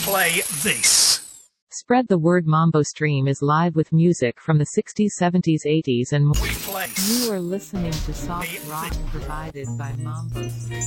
play this. Spread the Word Mambo Stream is live with music from the 60s, 70s, 80s and more. We play. You are listening to soft rock provided by Mambo Stream.